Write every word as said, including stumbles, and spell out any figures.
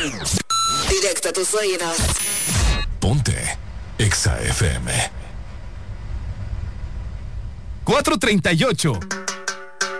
Directo a tus oídos. Ponte Exa F M. cuatro treinta y ocho.